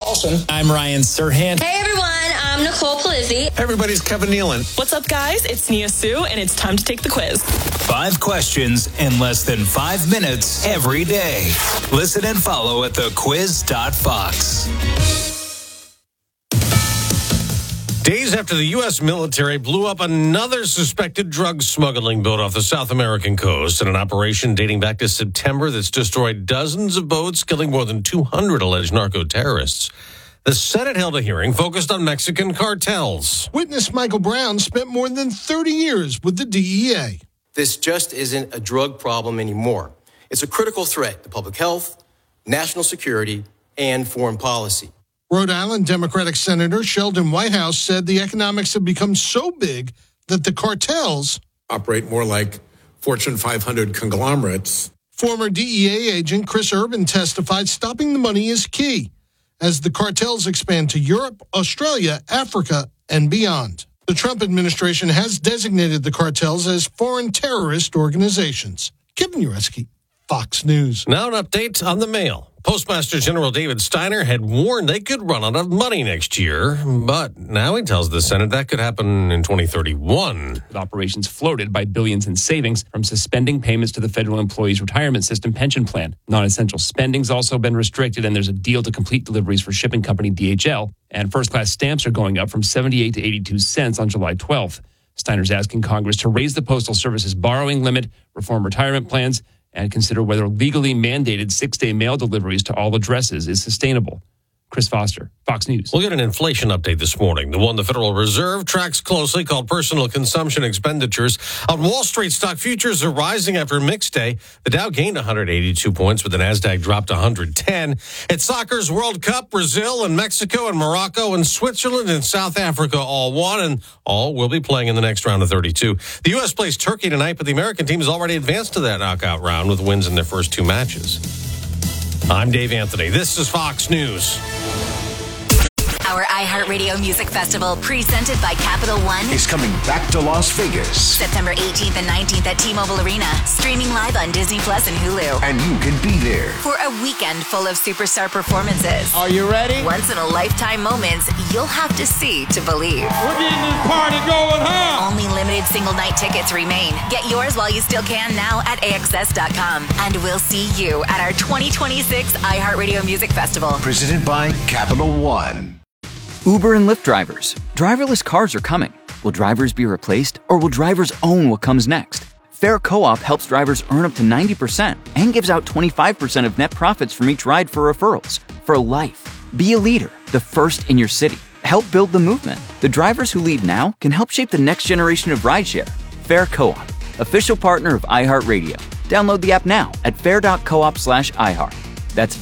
Paulson. I'm Ryan Serhant. Hey everyone, I'm Nicole Palizzi. Everybody's Kevin Nealon. What's up, guys? It's Nia Sue, and it's time to take the quiz. 5 questions in less than 5 minutes every day. Listen and follow at thequiz.fox. Days after the U.S. military blew up another suspected drug smuggling boat off the South American coast in an operation dating back to September that's destroyed dozens of boats, killing more than 200 alleged narco-terrorists. The Senate held a hearing focused on Mexican cartels. Witness Michael Brown spent more than 30 years with the DEA. This just isn't a drug problem anymore. It's a critical threat to public health, national security, and foreign policy. Rhode Island Democratic Senator Sheldon Whitehouse said the economics have become so big that the cartels operate more like Fortune 500 conglomerates. Former DEA agent Chris Urban testified stopping the money is key as the cartels expand to Europe, Australia, Africa, and beyond. The Trump administration has designated the cartels as foreign terrorist organizations. Kevin Ureski, Fox News. Now an update on the mail. Postmaster General David Steiner had warned they could run out of money next year, but now he tells the Senate that could happen in 2031. With operations floated by billions in savings from suspending payments to the federal employees' retirement system pension plan. Non-essential spending's also been restricted, and there's a deal to complete deliveries for shipping company DHL. And first-class stamps are going up from 78 to 82 cents on July 12th. Steiner's asking Congress to raise the Postal Service's borrowing limit, reform retirement plans, and consider whether legally mandated 6-day mail deliveries to all addresses is sustainable. Chris Foster, Fox News. We'll get an inflation update this morning, the one the Federal Reserve tracks closely, called personal consumption expenditures. On Wall Street, stock futures are rising after a mixed day. The Dow gained 182 points, but the Nasdaq dropped 110. It's soccer's World Cup. Brazil and Mexico and Morocco and Switzerland and South Africa all won, and all will be playing in the next round of 32. The U.S. plays Turkey tonight, but the American team has already advanced to that knockout round with wins in their first 2 matches. I'm Dave Anthony. This is Fox News. Our iHeartRadio Music Festival, presented by Capital One, is coming back to Las Vegas. September 18th and 19th at T-Mobile Arena, streaming live on Disney Plus and Hulu. And you can be there for a weekend full of superstar performances. Are you ready? Once-in-a-lifetime moments you'll have to see to believe. We're getting this party going, huh? Only limited single-night tickets remain. Get yours while you still can now at AXS.com. And we'll see you at our 2026 iHeartRadio Music Festival. Presented by Capital One. Uber and Lyft drivers. Driverless cars are coming. Will drivers be replaced, or will drivers own what comes next? Fair Co-op helps drivers earn up to 90% and gives out 25% of net profits from each ride for referrals. For life. Be a leader, the first in your city. Help build the movement. The drivers who lead now can help shape the next generation of rideshare. Fair Co-op, official partner of iHeartRadio. Download the app now at fair.coop/iHeart. That's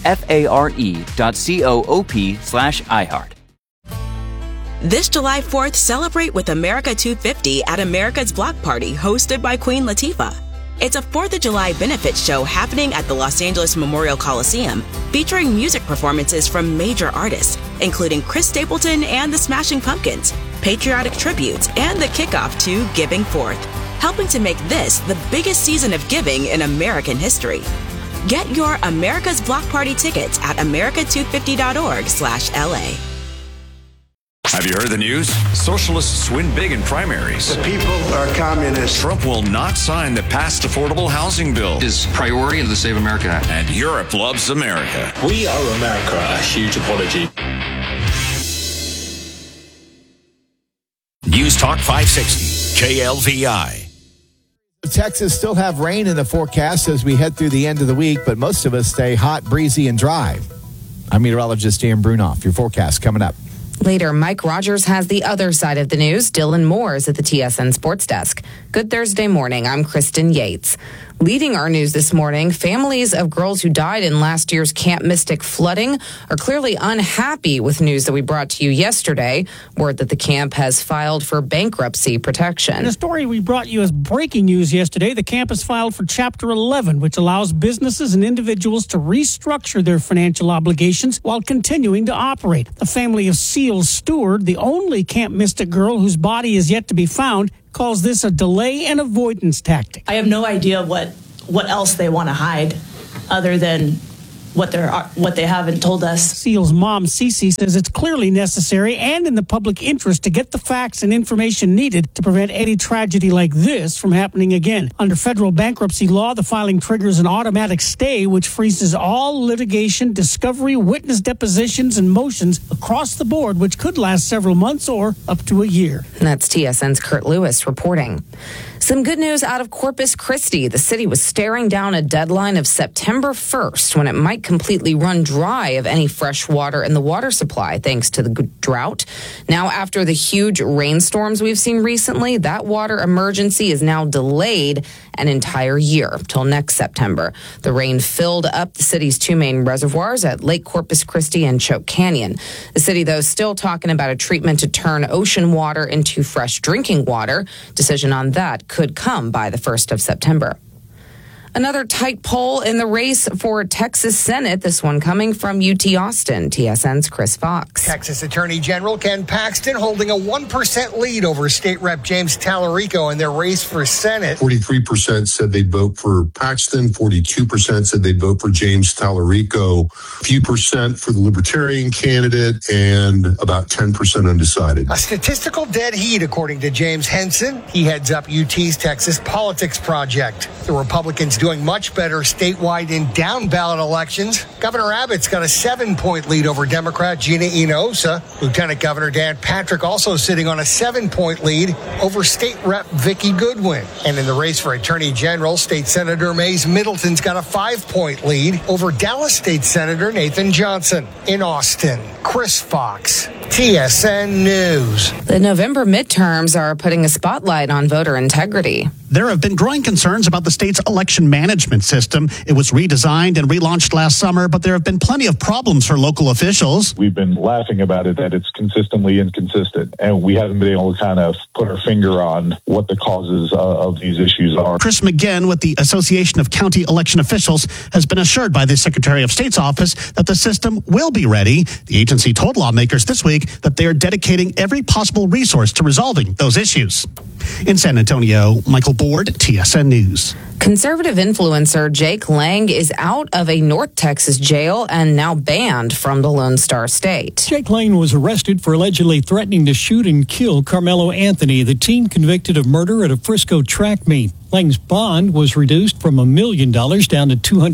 FARE.coop/iHeart. This July 4th, celebrate with America 250 at America's Block Party, hosted by Queen Latifah. It's a 4th of July benefit show happening at the Los Angeles Memorial Coliseum, featuring music performances from major artists, including Chris Stapleton and the Smashing Pumpkins, patriotic tributes, and the kickoff to Giving Forth, helping to make this the biggest season of giving in American history. Get your America's Block Party tickets at america250.org/LA. Have you heard the news? Socialists win big in primaries. The people are communists. Trump will not sign the passed affordable housing bill. His priority of the Save America Act. And Europe loves America. We owe America a huge apology. News Talk 560, KLVI. Texas still have rain in the forecast as we head through the end of the week, but most of us stay hot, breezy, and dry. I'm meteorologist Dan Brunoff. Your forecast coming up. Later, Mike Rogers has the other side of the news. Dylan Moore is at the TSN Sports Desk. Good Thursday morning. I'm Kristen Yates. Leading our news this morning, families of girls who died in last year's Camp Mystic flooding are clearly unhappy with news that we brought to you yesterday. Word that the camp has filed for bankruptcy protection. The story we brought you as breaking news yesterday. The camp has filed for Chapter 11, which allows businesses and individuals to restructure their financial obligations while continuing to operate. The family of Seal Stewart, the only Camp Mystic girl whose body is yet to be found, calls this a delay and avoidance tactic. I have no idea what else they want to hide other than what they haven't told us. Seal's mom, Cece, says it's clearly necessary and in the public interest to get the facts and information needed to prevent any tragedy like this from happening again. Under federal bankruptcy law, the filing triggers an automatic stay, which freezes all litigation, discovery, witness depositions, and motions across the board, which could last several months or up to a year. That's TSN's Kurt Lewis reporting. Some good news out of Corpus Christi. The city was staring down a deadline of September 1st when it might completely run dry of any fresh water in the water supply thanks to the drought. Now, after the huge rainstorms we've seen recently, that water emergency is now delayed an entire year till next September. The rain filled up the city's two main reservoirs at Lake Corpus Christi and Choke Canyon. The city, though, is still talking about a treatment to turn ocean water into fresh drinking water. Decision on that could come by the 1st of September. Another tight poll in the race for Texas Senate, this one coming from UT Austin. TSN's Chris Fox. Texas Attorney General Ken Paxton holding a 1% lead over State Rep James Tallarico in their race for Senate. 43% said they'd vote for Paxton. 42% said they'd vote for James Tallarico. A few percent for the Libertarian candidate and about 10% undecided. A statistical dead heat, according to James Henson. He heads up UT's Texas Politics Project. The Republicans doing much better statewide in down-ballot elections. Governor Abbott's got a 7-point lead over Democrat Gina Hinojosa. Lieutenant Governor Dan Patrick also sitting on a 7-point lead over State Rep Vicki Goodwin. And in the race for Attorney General, State Senator Mays Middleton's got a 5-point lead over Dallas State Senator Nathan Johnson. In Austin, Chris Fox, TSN News. The November midterms are putting a spotlight on voter integrity. There have been growing concerns about the state's election management system. It was redesigned and relaunched last summer, but there have been plenty of problems for local officials. We've been laughing about it, that it's consistently inconsistent, and we haven't been able to kind of put our finger on what the causes of these issues are. Chris McGinn with the Association of County Election Officials has been assured by the Secretary of State's office that the system will be ready. The agency told lawmakers this week that they are dedicating every possible resource to resolving those issues. In San Antonio, Michael Board, TSN News. Conservative influencer Jake Lang is out of a North Texas jail and now banned from the Lone Star State. Jake Lang was arrested for allegedly threatening to shoot and kill Carmelo Anthony, the teen convicted of murder at a Frisco track meet. Lang's bond was reduced from $1 million down to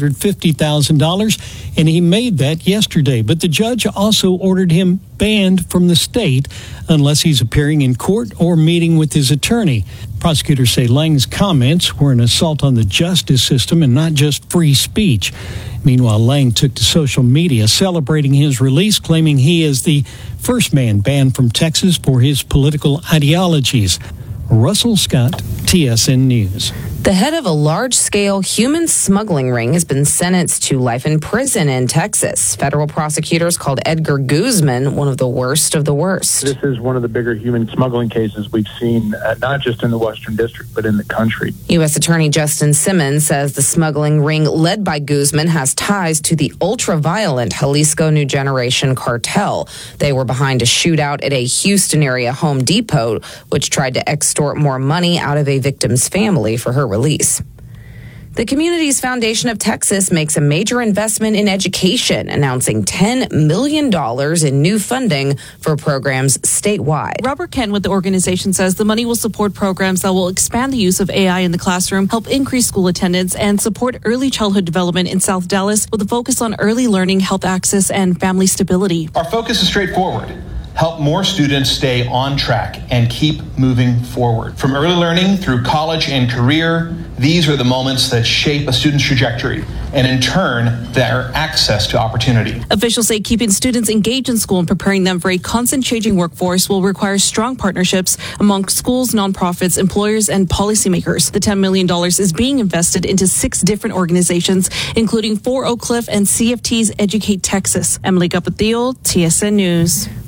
$250,000, and he made that yesterday. But the judge also ordered him banned from the state unless he's appearing in court or meeting with his attorney. Prosecutors say Lang's comments were an assault on the justice system and not just free speech. Meanwhile, Lang took to social media celebrating his release, claiming he is the first man banned from Texas for his political ideologies. Russell Scott, TSN News. The head of a large-scale human smuggling ring has been sentenced to life in prison in Texas. Federal prosecutors called Edgar Guzman one of the worst of the worst. This is one of the bigger human smuggling cases we've seen, not just in the Western District, but in the country. U.S. Attorney Justin Simmons says the smuggling ring led by Guzman has ties to the ultra-violent Jalisco New Generation cartel. They were behind a shootout at a Houston-area Home Depot, which tried to extort more money out of a victim's family for her release. The Communities Foundation of Texas makes a major investment in education, announcing $10 million in new funding for programs statewide. Robert Kent with the organization says the money will support programs that will expand the use of AI in the classroom, help increase school attendance, and support early childhood development in South Dallas with a focus on early learning, health access, and family stability. Our focus is straightforward. Help more students stay on track and keep moving forward. From early learning through college and career, these are the moments that shape a student's trajectory and in turn their access to opportunity. Officials say keeping students engaged in school and preparing them for a constant changing workforce will require strong partnerships among schools, nonprofits, employers, and policymakers. The $10 million is being invested into 6 different organizations, including 4 Oak Cliff and CFT's Educate Texas. Emily Gupathiel, TSN News.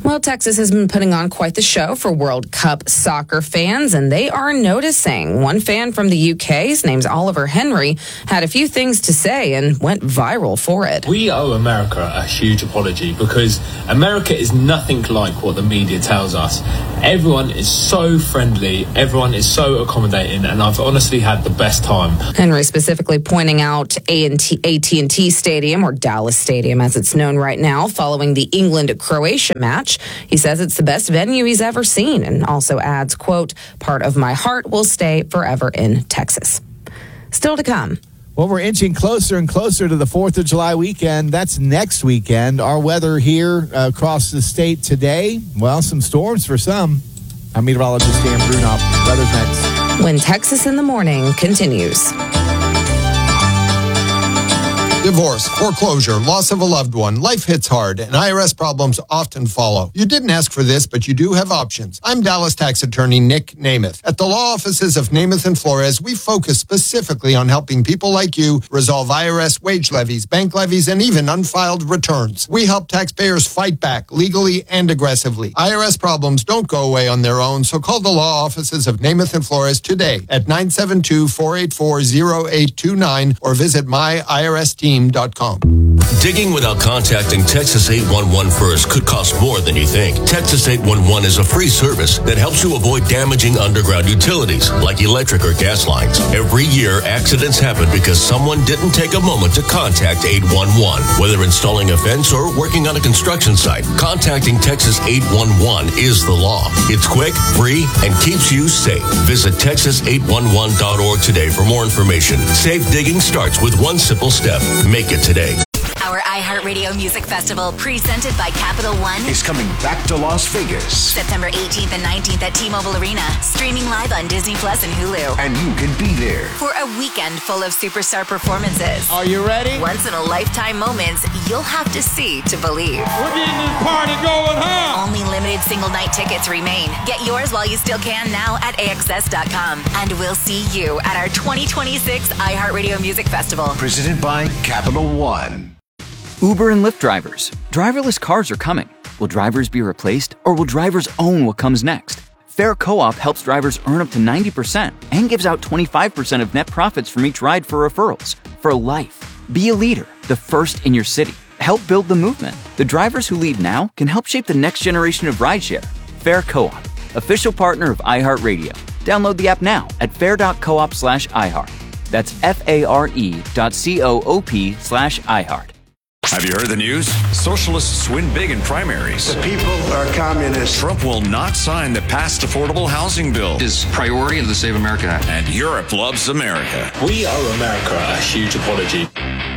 Well, Texas has been putting on quite the show for World Cup soccer fans, and they are noticing. One fan from the UK, his name's Oliver Henry, had a few things to say and went viral for it. We owe America a huge apology because America is nothing like what the media tells us. Everyone is so friendly, everyone is so accommodating, and I've honestly had the best time. Henry specifically pointing out AT&T Stadium, or Dallas Stadium as it's known right now, following the England-Croatia match. He says it's the best venue he's ever seen, and also adds, quote, "Part of my heart will stay forever in Texas." Still to come. Well, we're inching closer and closer to the 4th of July weekend. That's next weekend. Our weather here across the state today, well, some storms for some. I'm meteorologist Dan Brunoff. Weather's next. When Texas in the Morning continues. Divorce, foreclosure, loss of a loved one, life hits hard, and IRS problems often follow. You didn't ask for this, but you do have options. I'm Dallas tax attorney Nick Namath. At the law offices of Namath and Flores, we focus specifically on helping people like you resolve IRS wage levies, bank levies, and even unfiled returns. We help taxpayers fight back legally and aggressively. IRS problems don't go away on their own, so call the law offices of Namath and Flores today at 972-484-0829 or visit myirs.com. Digging without contacting Texas 811 first could cost more than you think. Texas 811 is a free service that helps you avoid damaging underground utilities like electric or gas lines. Every year, accidents happen because someone didn't take a moment to contact 811. Whether installing a fence or working on a construction site, contacting Texas 811 is the law. It's quick, free, and keeps you safe. Visit texas811.org today for more information. Safe digging starts with one simple step. Make it today. Our iHeartRadio Music Festival, presented by Capital One, is coming back to Las Vegas. September 18th and 19th at T-Mobile Arena. Streaming live on Disney Plus and Hulu. And you can be there for a weekend full of superstar performances. Are you ready? Once-in-a-lifetime moments you'll have to see to believe. We're getting this party going, huh? Only limited single-night tickets remain. Get yours while you still can now at AXS.com. And we'll see you at our 2026 iHeartRadio Music Festival. Presented by Capital One. Uber and Lyft drivers. Driverless cars are coming. Will drivers be replaced, or will drivers own what comes next? Fair Co-op helps drivers earn up to 90% and gives out 25% of net profits from each ride for referrals. For life. Be a leader, the first in your city. Help build the movement. The drivers who lead now can help shape the next generation of rideshare. Fair Co-op, official partner of iHeartRadio. Download the app now at fair.coop/iHeart. That's FARE.coop/iHeart. Have you heard the news? Socialists win big in primaries. The people are communists. Trump will not sign the passed affordable housing bill. Is priority of the Save America Act. And Europe loves America. We owe America a huge apology.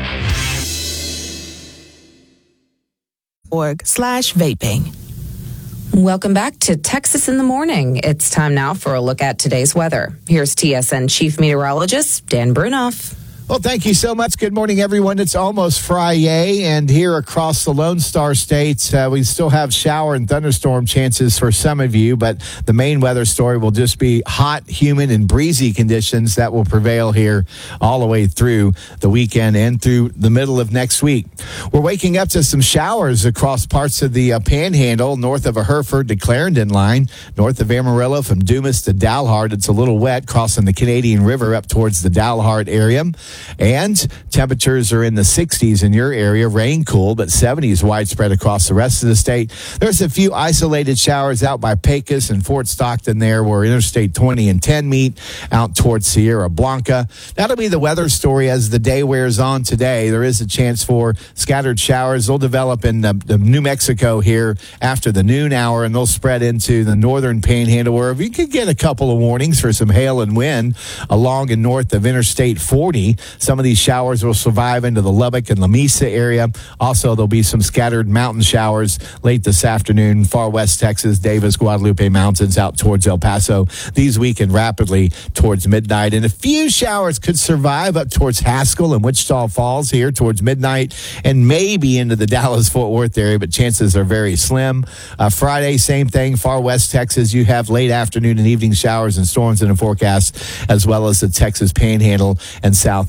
.org/vaping. Welcome back to Texas in the Morning. It's time now for a look at today's weather. Here's TSN Chief Meteorologist Dan Brunoff. Well, thank you so much. Good morning, everyone. It's almost Friday, and here across the Lone Star States, we still have shower and thunderstorm chances for some of you, but the main weather story will just be hot, humid, and breezy conditions that will prevail here all the way through the weekend and through the middle of next week. We're waking up to some showers across parts of the Panhandle, north of a Hereford to Clarendon line, north of Amarillo from Dumas to Dalhart. It's a little wet crossing the Canadian River up towards the Dalhart area. And temperatures are in the 60s in your area, rain cool, but 70s widespread across the rest of the state. There's a few isolated showers out by Pecos and Fort Stockton there where Interstate 20 and 10 meet, out towards Sierra Blanca. That'll be the weather story as the day wears on today. There is a chance for scattered showers. They'll develop in New Mexico here after the noon hour, and they'll spread into the northern Panhandle, where you could get a couple of warnings for some hail and wind along and north of Interstate 40. Some of these showers will survive into the Lubbock and La Mesa area. Also, there'll be some scattered mountain showers late this afternoon, far west Texas, Davis, Guadalupe Mountains, out towards El Paso. These weaken rapidly towards midnight, and a few showers could survive up towards Haskell and Wichita Falls here towards midnight, and maybe into the Dallas-Fort Worth area, but chances are very slim. Friday, same thing, far west Texas. You have late afternoon and evening showers and storms in the forecast, as well as the Texas Panhandle and South Platte.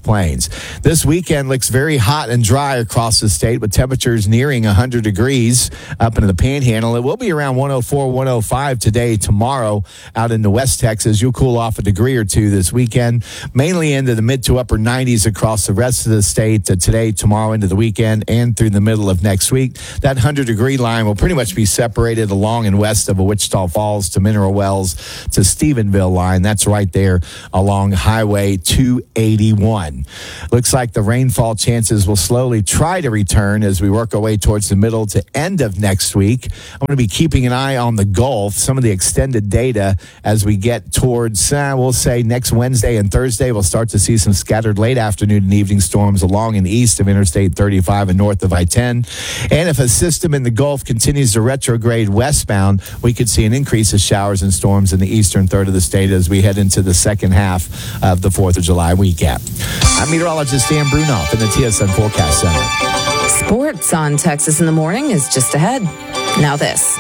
Plains. This weekend looks very hot and dry across the state with temperatures nearing 100 degrees up into the Panhandle. It will be around 104, 105 today, tomorrow out into West Texas. You'll cool off a degree or two this weekend, mainly into the mid to upper 90s across the rest of the state today, tomorrow, into the weekend, and through the middle of next week. That 100-degree line will pretty much be separated along and west of Wichita Falls to Mineral Wells to Stephenville line. That's right there along Highway 281. Looks like the rainfall chances will slowly try to return as we work our way towards the middle to end of next week. I'm going to be keeping an eye on the Gulf, some of the extended data as we get towards, we'll say next Wednesday and Thursday. We'll start to see some scattered late afternoon and evening storms along and east of Interstate 35 and north of I-10. And if a system in the Gulf continues to retrograde westbound, we could see an increase of showers and storms in the eastern third of the state as we head into the second half of the 4th of July weekend. I'm meteorologist Dan Brunoff in the TSN Forecast Center. Sports on Texas in the Morning is just ahead. Now this.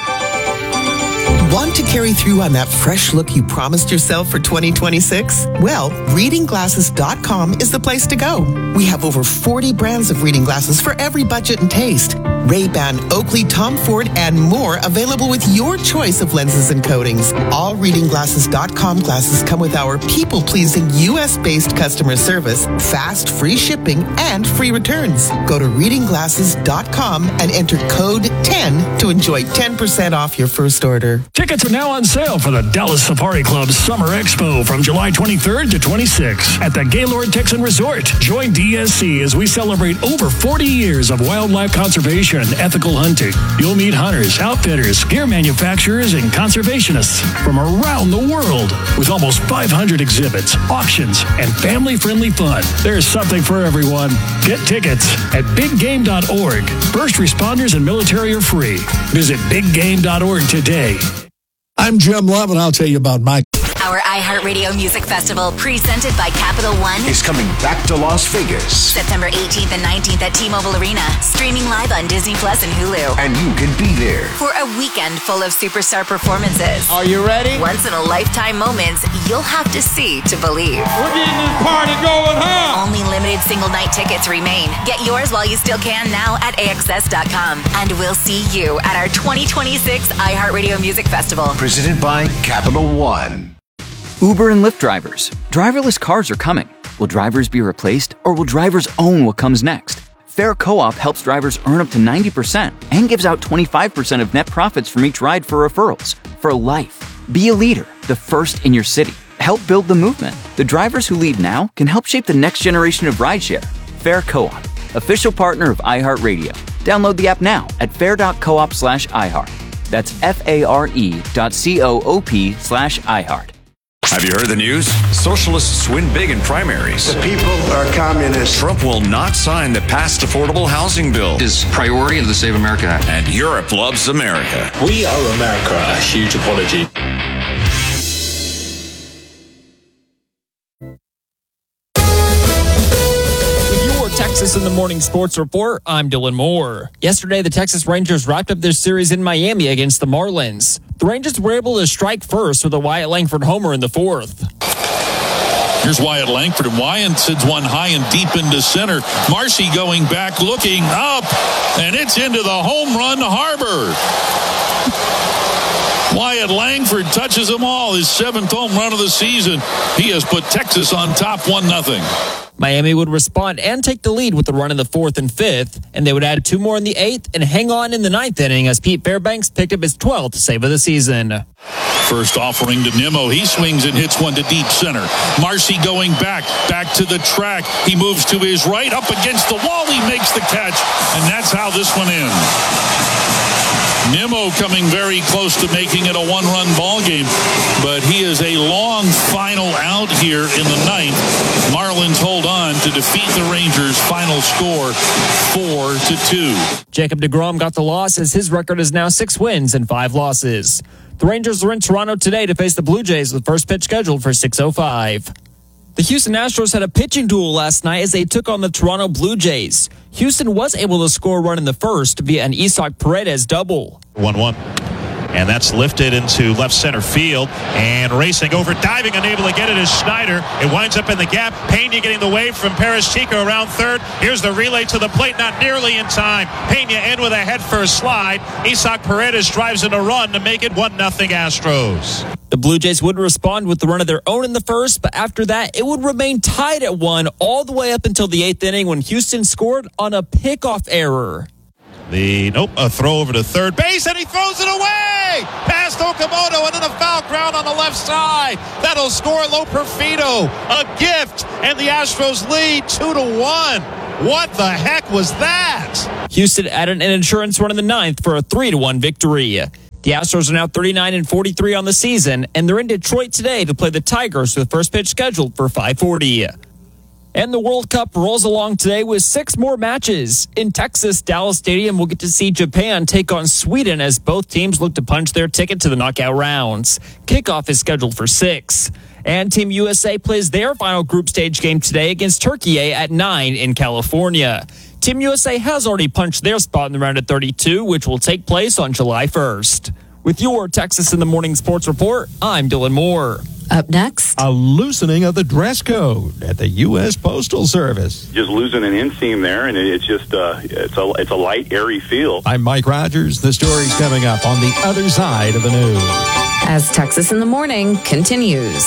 Want to carry through on that fresh look you promised yourself for 2026? Well, readingglasses.com is the place to go. We have over 40 brands of reading glasses for every budget and taste. Ray-Ban, Oakley, Tom Ford, and more available with your choice of lenses and coatings. All readingglasses.com glasses come with our people-pleasing U.S.-based customer service, fast, free shipping, and free returns. Go to readingglasses.com and enter code 10 to enjoy 10% off your first order. Tickets are now on sale for the Dallas Safari Club Summer Expo from July 23rd to 26th at the Gaylord Texan Resort. Join DSC as we celebrate over 40 years of wildlife conservation and ethical hunting. You'll meet hunters, outfitters, gear manufacturers, and conservationists from around the world. With almost 500 exhibits, auctions, and family-friendly fun, there's something for everyone. Get tickets at biggame.org. First responders and military are free. Visit biggame.org today. I'm Jim Love, and I'll tell you about my... Our iHeartRadio Music Festival, presented by Capital One, is coming back to Las Vegas. September 18th and 19th at T-Mobile Arena, streaming live on Disney Plus and Hulu. And you can be there for a weekend full of superstar performances. Are you ready? Once-in-a-lifetime moments you'll have to see to believe. We're getting this party going, huh? Only limited single-night tickets remain. Get yours while you still can now at AXS.com. And we'll see you at our 2026 iHeartRadio Music Festival. Presented by Capital One. Uber and Lyft drivers. Driverless cars are coming. Will drivers be replaced, or will drivers own what comes next? Fair Co-op helps drivers earn up to 90% and gives out 25% of net profits from each ride for referrals. For life. Be a leader, the first in your city. Help build the movement. The drivers who lead now can help shape the next generation of rideshare. Fair Co-op, official partner of iHeartRadio. Download the app now at fair.coop/iHeart. That's FARE.coop/iHeart. Have you heard the news? Socialists win big in primaries. The people are communists. Trump will not sign the passed affordable housing bill. Is priority of the Save America Act. And Europe loves America. We owe America a huge apology. Texas in the Morning Sports Report, I'm Dylan Moore. Yesterday, the Texas Rangers wrapped up their series in Miami against the Marlins. The Rangers were able to strike first with a Wyatt Langford homer in the fourth. Here's Wyatt Langford, and Wyatt sends one high and deep into center. Marcy going back, looking up, and it's into the home run Harbor. Wyatt Langford touches them all, his 7th home run of the season. He has put Texas on top 1-0. Miami would respond and take the lead with the run in the 4th and 5th, and they would add 2 more in the 8th and hang on in the 9th inning as Pete Fairbanks picked up his 12th save of the season. First offering to Nimmo. He swings and hits one to deep center. Marcy going back to the track. He moves to his right, up against the wall. He makes the catch, and that's how this one ends. Nimmo coming very close to making it a 1-run ball game, but he is a long final out here in the 9th. Marlins hold on to defeat the Rangers. Final score 4-2. Jacob deGrom got the loss as his record is now 6 wins and 5 losses. The Rangers are in Toronto today to face the Blue Jays with first pitch scheduled for 6:05. The Houston Astros had a pitching duel last night as they took on the Toronto Blue Jays. Houston was able to score a run in the first via an Isaac Paredes double. 1-1. and that's lifted into left center field, and racing over, diving, unable to get it is Schneider. It winds up in the gap. Pena getting the wave from Perez Chico around third. Here's the relay to the plate, not nearly in time. Pena in with a head first slide. Isaac Paredes drives in a run to make it 1-0 Astros. The Blue Jays would respond with the run of their own in the first, but after that, it would remain tied at 1 all the way up until the 8th inning when Houston scored on a pickoff error. A throw over to third base, and he throws it away! Past Okamoto, and then a foul ground on the left side. That'll score Loperfido. A gift, and the Astros lead 2-1. What the heck was that? Houston added an insurance run in the 9th for a 3-1 victory. The Astros are now 39-43 on the season, and they're in Detroit today to play the Tigers with first pitch scheduled for 5:40. And the World Cup rolls along today with 6 more matches. In Texas, Dallas Stadium will get to see Japan take on Sweden as both teams look to punch their ticket to the knockout rounds. Kickoff is scheduled for 6. And Team USA plays their final group stage game today against Turkey at 9 in California. Team USA has already punched their spot in the round of 32, which will take place on July 1st. With your Texas in the Morning Sports Report, I'm Dylan Moore. Up next, a loosening of the dress code at the U.S. Postal Service. Just losing an inseam there, and it's just it's a light, airy feel. I'm Mike Rogers. The story's coming up on the other side of the news. As Texas in the Morning continues.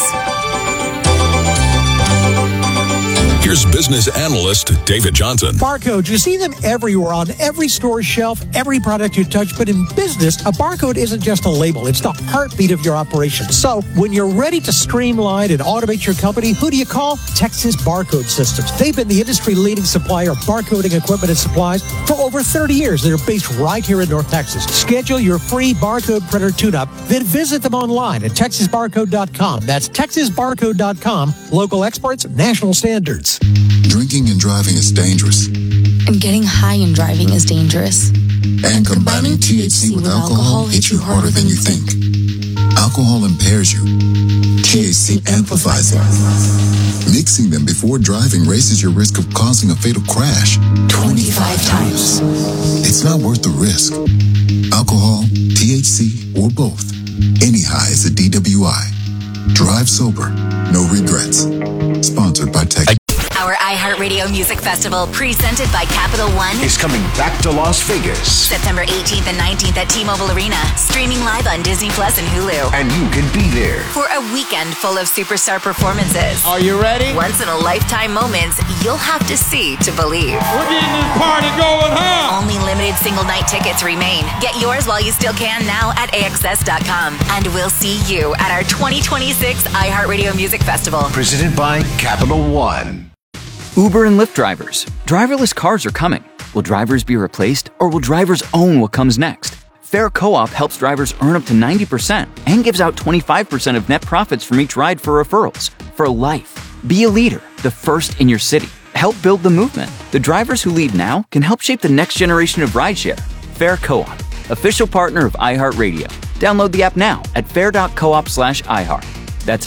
Here's business analyst David Johnson. Barcodes, you see them everywhere on every store shelf, every product you touch. But in business, a barcode isn't just a label. It's the heartbeat of your operation. So when you're ready to streamline and automate your company, who do you call? Texas Barcode Systems. They've been the industry-leading supplier of barcoding equipment and supplies for over 30 years. They're based right here in North Texas. Schedule your free barcode printer tune-up, then visit them online at texasbarcode.com. That's texasbarcode.com. Local experts, national standards. Drinking and driving is dangerous. And getting high and driving is dangerous. And combining THC with alcohol hits you harder than you think. Alcohol impairs you. THC amplifies it. Mixing them before driving raises your risk of causing a fatal crash 25 times. It's not worth the risk. Alcohol, THC, or both. Any high is a DWI. Drive sober. No regrets. Sponsored by Texas. Our iHeartRadio Music Festival, presented by Capital One, is coming back to Las Vegas. September 18th and 19th at T-Mobile Arena, streaming live on Disney Plus and Hulu. And you can be there for a weekend full of superstar performances. Are you ready? Once-in-a-lifetime moments you'll have to see to believe. We're getting this party going, huh? Only limited single-night tickets remain. Get yours while you still can now at AXS.com. And we'll see you at our 2026 iHeartRadio Music Festival. Presented by Capital One. Uber and Lyft drivers. Driverless cars are coming. Will drivers be replaced, or will drivers own what comes next? Fair Co-op helps drivers earn up to 90% and gives out 25% of net profits from each ride for referrals. For life. Be a leader, the first in your city. Help build the movement. The drivers who lead now can help shape the next generation of rideshare. Fair Co-op, official partner of iHeartRadio. Download the app now at fair.coop/iHeart. That's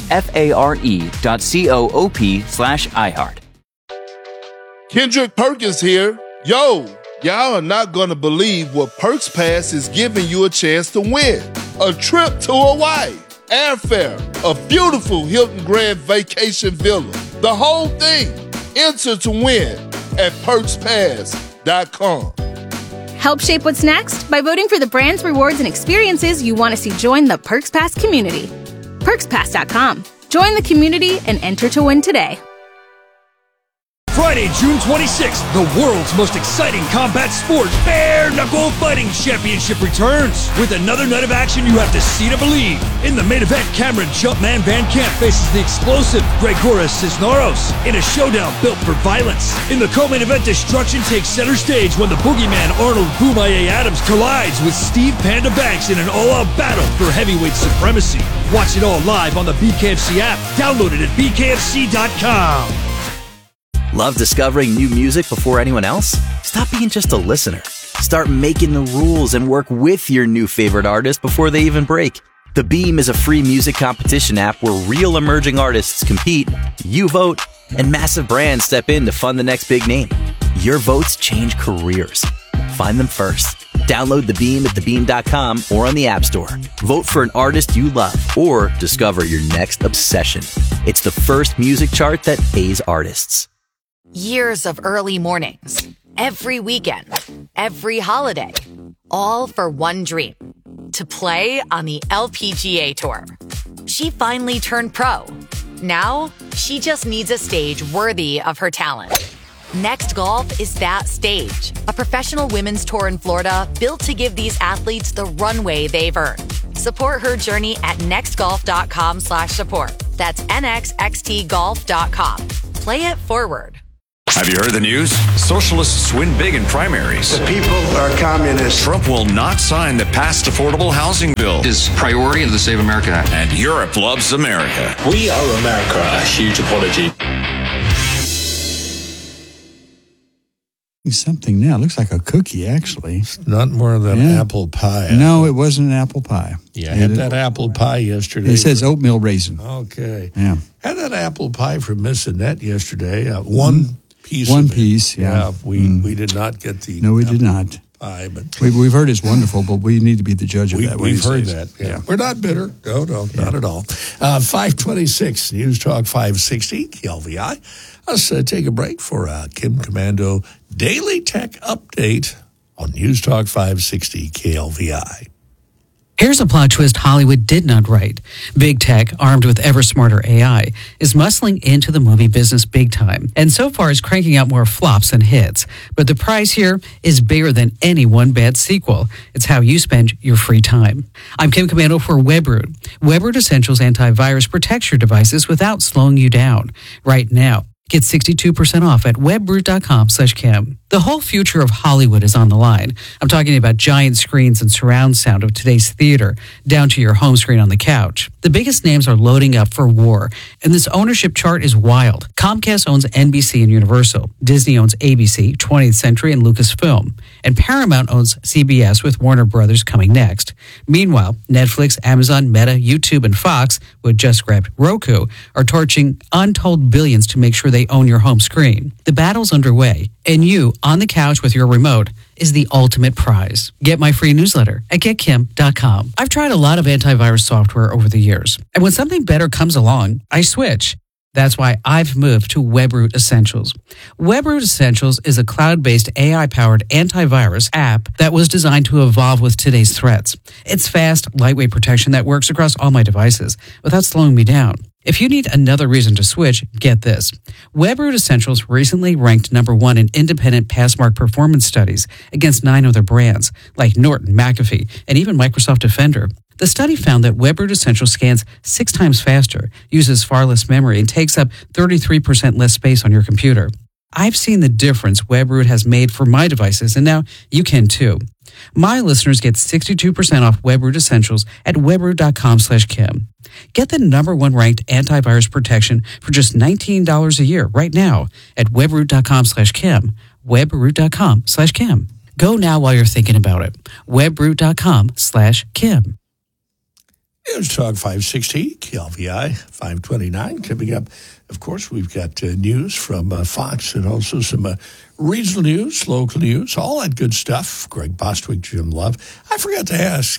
FARE.coop/iHeart. Kendrick Perkins here. Yo, y'all are not going to believe what Perks Pass is giving you a chance to win. A trip to Hawaii, airfare, a beautiful Hilton Grand Vacation Villa. The whole thing. Enter to win at PerksPass.com. Help shape what's next by voting for the brands, rewards, and experiences you want to see join the Perks Pass community. PerksPass.com. Join the community and enter to win today. Friday, June 26th, the world's most exciting combat sport, Bare Knuckle Fighting Championship returns. With another night of action you have to see to believe. In the main event, Cameron Jumpman Van Camp faces the explosive Gregoris Cisneros in a showdown built for violence. In the co-main event, destruction takes center stage when the boogeyman Arnold Boomaye Adams collides with Steve Panda Banks in an all-out battle for heavyweight supremacy. Watch it all live on the BKFC app. Download it at bkfc.com. Love discovering new music before anyone else? Stop being just a listener. Start making the rules and work with your new favorite artist before they even break. The Beam is a free music competition app where real emerging artists compete, you vote, and massive brands step in to fund the next big name. Your votes change careers. Find them first. Download The Beam at thebeam.com or on the App Store. Vote for an artist you love or discover your next obsession. It's the first music chart that pays artists. Years of early mornings, every weekend, every holiday, all for one dream, to play on the LPGA Tour. She finally turned pro. Now, she just needs a stage worthy of her talent. Next Golf is that stage, a professional women's tour in Florida built to give these athletes the runway they've earned. Support her journey at nextgolf.com/support. That's nxxtgolf.com. Play it forward. Have you heard the news? Socialists win big in primaries. The people are communists. Trump will not sign the passed affordable housing bill. His priority is the Save America Act. And Europe loves America. We owe America a huge apology. Something now. It looks like a cookie, actually. It's not more than apple pie. No, it wasn't an apple pie. Yeah, I had that apple pie yesterday. It says oatmeal raisin. Okay. Yeah. Had that apple pie from Miss Annette yesterday. One piece. One piece, yeah. We did not get the No, we did not. Pie, but we've heard it's wonderful, but we need to be the judge of that. We've heard that. Yeah. We're not bitter. No, not at all. 526, News Talk 560, KLVI. Let's take a break for Kim Komando Daily Tech Update on News Talk 560 KLVI. Here's a plot twist Hollywood did not write. Big tech, armed with ever smarter AI, is muscling into the movie business big time, and so far is cranking out more flops than hits. But the prize here is bigger than any one bad sequel. It's how you spend your free time. I'm Kim Komando for WebRoot. WebRoot Essentials antivirus protects your devices without slowing you down. Right now, get 62% off at webroot.com/Kim. The whole future of Hollywood is on the line. I'm talking about giant screens and surround sound of today's theater, down to your home screen on the couch. The biggest names are loading up for war, and this ownership chart is wild. Comcast owns NBC and Universal. Disney owns ABC, 20th Century, and Lucasfilm. And Paramount owns CBS, with Warner Brothers coming next. Meanwhile, Netflix, Amazon, Meta, YouTube, and Fox, who had just grabbed Roku, are torching untold billions to make sure they own your home screen. The battle's underway, and you, on the couch with your remote, is the ultimate prize. Get my free newsletter at getkim.com. I've tried a lot of antivirus software over the years, and when something better comes along, I switch. That's why I've moved to WebRoot Essentials. WebRoot Essentials is a cloud-based AI-powered antivirus app that was designed to evolve with today's threats. It's fast, lightweight protection that works across all my devices without slowing me down. If you need another reason to switch, get this. WebRoot Essentials recently ranked #1 in independent Passmark performance studies against 9 other brands, like Norton, McAfee, and even Microsoft Defender. The study found that WebRoot Essentials scans 6 times faster, uses far less memory, and takes up 33% less space on your computer. I've seen the difference WebRoot has made for my devices, and now you can too. My listeners get 62% off WebRoot Essentials at webroot.com/Kim. Get the #1 ranked antivirus protection for just $19 a year right now at webroot.com/Kim. Webroot.com/Kim. Go now while you're thinking about it. Webroot.com/Kim. News Talk 560, KLVI 529. Coming up, of course, we've got news from Fox and also some regional news, local news, all that good stuff. Greg Bostwick, Jim Love. I forgot to ask,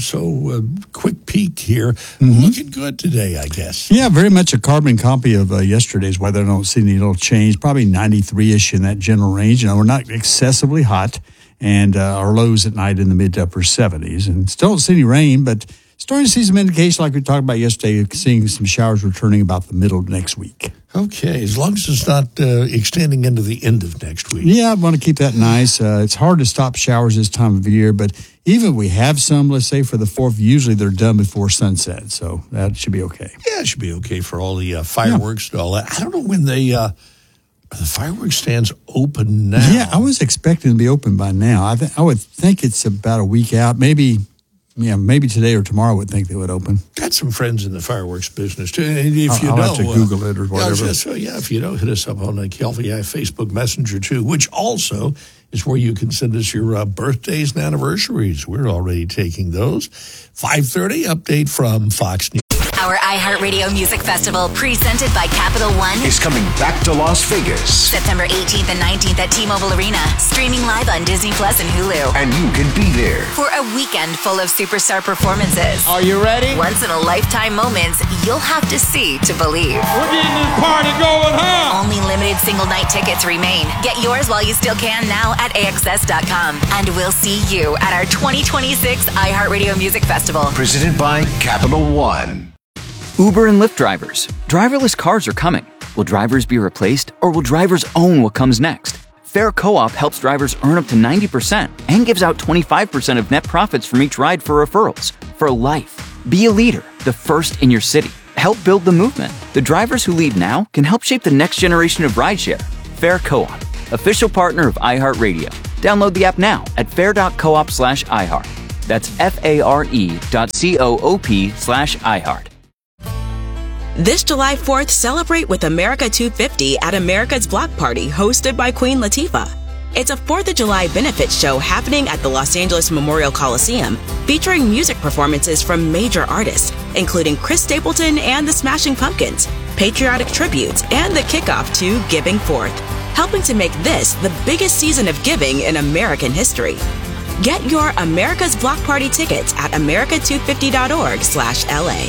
quick peek here. Looking good today, I guess. Yeah, very much a carbon copy of yesterday's weather. I don't see any little change. Probably 93-ish in that general range. You know, we're not excessively hot, and our lows at night in the mid to upper 70s. And still don't see any rain, but starting to see some indication, like we talked about yesterday, seeing some showers returning about the middle of next week. Okay, as long as it's not extending into the end of next week. Yeah, I want to keep that nice. It's hard to stop showers this time of year, but even if we have some, let's say for the 4th, usually they're done before sunset, so that should be okay. Yeah, it should be okay for all the fireworks and all that. I don't know when the fireworks stands open now. Yeah, I was expecting to be open by now. I would think it's about a week out, maybe today or tomorrow I would think they would open. Got some friends in the fireworks business, too. And if I'll have to Google it or whatever. If you don't, hit us up on the KLVI Facebook Messenger, too, which also is where you can send us your birthdays and anniversaries. We're already taking those. 5:30 update from Fox News. Our iHeartRadio Music Festival, presented by Capital One, is coming back to Las Vegas. September 18th and 19th at T-Mobile Arena, streaming live on Disney Plus and Hulu. And you can be there For a weekend full of superstar performances. Are you ready? Once-in-a-lifetime moments you'll have to see to believe. We're getting this party going, huh? Only limited single-night tickets remain. Get yours while you still can now at AXS.com. And we'll see you at our 2026 iHeartRadio Music Festival. Presented by Capital One. Uber and Lyft drivers. Driverless cars are coming. Will drivers be replaced, or will drivers own what comes next? Fair Co-op helps drivers earn up to 90% and gives out 25% of net profits from each ride for referrals. For life. Be a leader, the first in your city. Help build the movement. The drivers who lead now can help shape the next generation of rideshare. Fair Co-op, official partner of iHeartRadio. Download the app now at fair.coop/iHeart. That's FARE.coop/iHeart. This July 4th, celebrate with America 250 at America's Block Party, hosted by Queen Latifah. It's a 4th of July benefit show happening at the Los Angeles Memorial Coliseum, featuring music performances from major artists, including Chris Stapleton and the Smashing Pumpkins, patriotic tributes, and the kickoff to Giving Forth, helping to make this the biggest season of giving in American history. Get your America's Block Party tickets at america250.org/LA.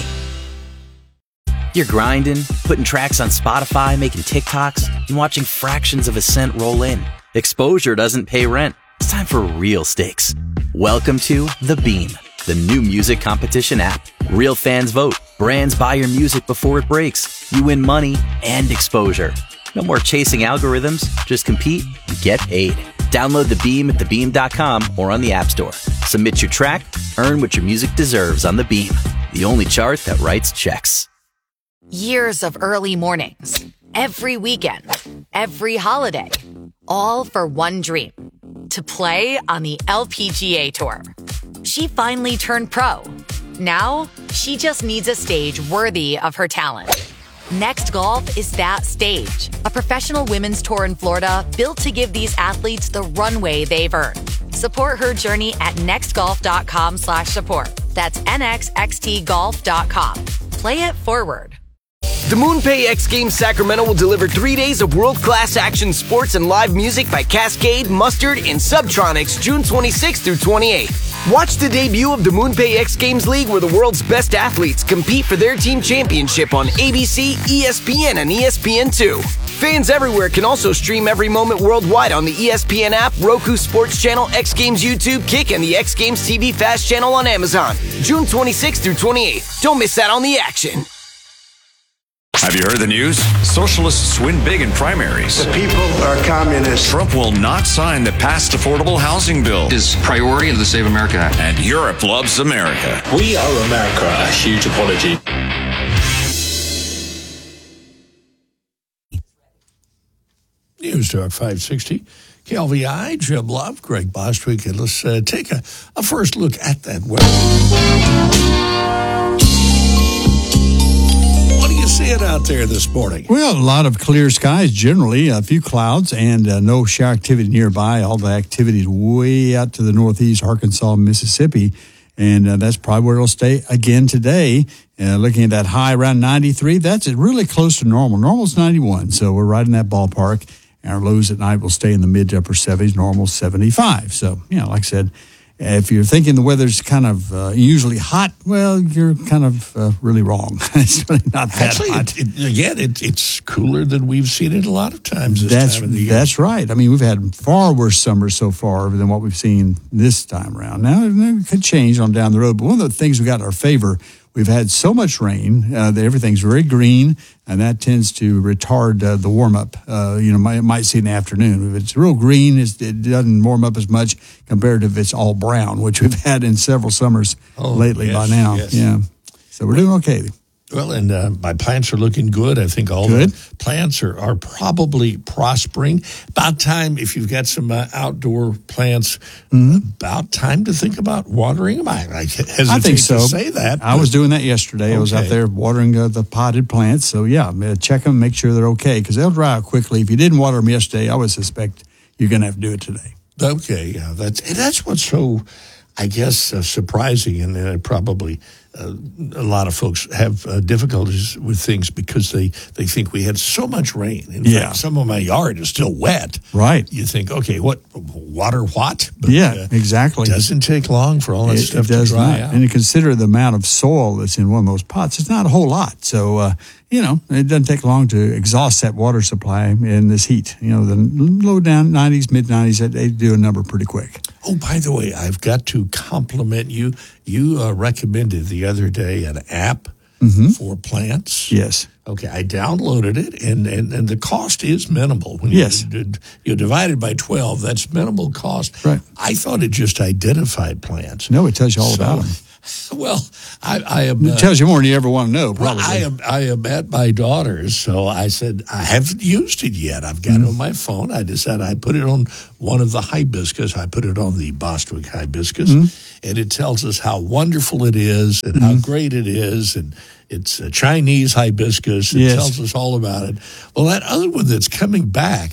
You're grinding, putting tracks on Spotify, making TikToks, and watching fractions of a cent roll in. Exposure doesn't pay rent. It's time for real stakes. Welcome to The Beam, the new music competition app. Real fans vote. Brands buy your music before it breaks. You win money and exposure. No more chasing algorithms. Just compete and get paid. Download The Beam at thebeam.com or on the App Store. Submit your track, earn what your music deserves on The Beam, the only chart that writes checks. Years of early mornings, every weekend, every holiday, all for one dream, to play on the LPGA Tour. She finally turned pro. Now, she just needs a stage worthy of her talent. Next Golf is that stage, a professional women's tour in Florida built to give these athletes the runway they've earned. Support her journey at nextgolf.com/support. That's nxxtgolf.com. Play it forward. The MoonPay X Games Sacramento will deliver 3 days of world-class action sports and live music by Cascade, Mustard, and Subtronics June 26th through 28th. Watch the debut of the MoonPay X Games League, where the world's best athletes compete for their team championship on ABC, ESPN, and ESPN2. Fans everywhere can also stream every moment worldwide on the ESPN app, Roku Sports Channel, X Games YouTube, Kick, and the X Games TV Fast channel on Amazon. June 26th through 28th. Don't miss out on the action. Have you heard the news? Socialists win big in primaries. The people are communists. Trump will not sign the passed affordable housing bill. His priority of the Save America Act. And Europe loves America. We owe America a huge apology. News Talk 560. KLVI, Jim Love, Greg Bostwick, and let's take a first look at that weather. See it out there this morning? Well, a lot of clear skies generally, a few clouds, and no shower activity nearby. All the activity is way out to the northeast, Arkansas, Mississippi, and that's probably where it'll stay again today. Looking at that high around 93, that's really close to normal. Normal's 91, so we're right in that ballpark. Our lows at night will stay in the mid to upper 70s, normal 75. So, like I said, if you're thinking the weather's kind of usually hot, well, you're kind of really wrong. It's really not that hot. It's cooler than we've seen it a lot of times this time of the year. That's right. I mean, we've had far worse summers so far than what we've seen this time around. Now, it could change on down the road, but one of the things we got in our favor, we've had so much rain that everything's very green, and that tends to retard the warm-up. Might see in the afternoon. If it's real green, it doesn't warm up as much compared to if it's all brown, which we've had in several summers lately by now. Yes. Yeah, so we're doing okay. Well, and my plants are looking good. I think all the plants are probably prospering. About time, if you've got some outdoor plants, about time to think about watering them. I hesitate I think so. to say that. I was doing that yesterday. Okay. I was out there watering the potted plants. So, check them, make sure they're okay, because they'll dry out quickly. If you didn't water them yesterday, I would suspect you're going to have to do it today. Okay, that's what's so I guess, surprising, and probably a lot of folks have difficulties with things because they think we had so much rain. In fact, some of my yard is still wet. Right. You think, okay, water what? But, exactly. It doesn't take long for all that stuff to dry out. And you consider the amount of soil that's in one of those pots, it's not a whole lot. So, it doesn't take long to exhaust that water supply in this heat. The low down 90s, mid 90s, they do a number pretty quick. Oh, by the way, I've got to compliment you. You recommended the other day an app for plants. Yes. Okay, I downloaded it, and the cost is minimal. When you divide it by 12, that's minimal cost. Right. I thought it just identified plants. No, it tells you all about them. Well, I am. It tells you more than you ever want to know, probably. Well, I am at my daughter's, so I said, I haven't used it yet. I've got it on my phone. I decided I put it on one of the hibiscus. I put it on the Bostwick hibiscus, and it tells us how wonderful it is and how great it is, and it's a Chinese hibiscus. It tells us all about it. Well, that other one that's coming back,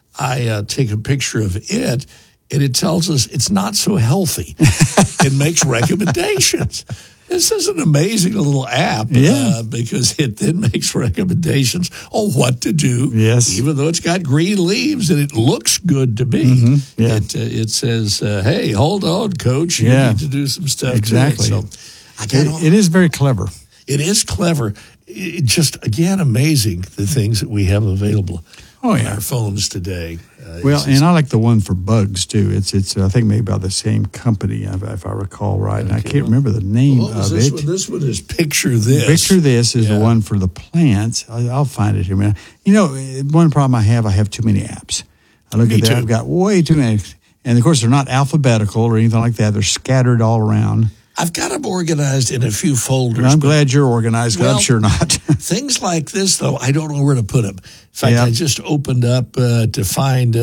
I take a picture of it, and it tells us it's not so healthy. It makes recommendations. This is an amazing little app because it then makes recommendations on what to do, even though it's got green leaves and it looks good to me. It says, hey, hold on, coach, you need to do some stuff. Exactly. To it. So it is very clever. It is clever. It just, again, amazing the things that we have available on our phones today. And I like the one for bugs, too. It's I think maybe by the same company, if I recall right. And I can't remember the name of it. This one is Picture This. Picture This is the one for the plants. I'll find it here, man. One problem I have too many apps. I look at that, I've got way too many. And, of course, they're not alphabetical or anything like that. They're scattered all around. I've got them organized in a few folders. And I'm glad you're organized, because I'm sure not. Things like this, though, I don't know where to put them. In fact, I just opened up to find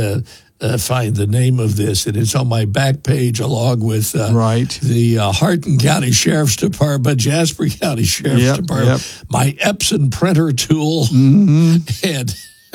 the name of this, and it's on my back page along with the Hardin County Sheriff's Department, Jasper County Sheriff's Department, my Epson printer tool, and